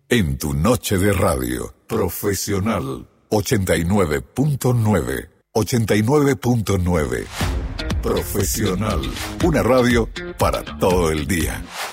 En tu noche de radio, Profesional 89.9. 89.9. Profesional, una radio para todo el día.